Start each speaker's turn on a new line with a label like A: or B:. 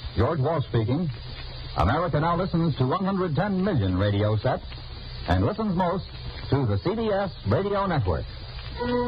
A: George Walsh speaking. America now listens to 110 million radio sets and listens most to the CBS Radio Network.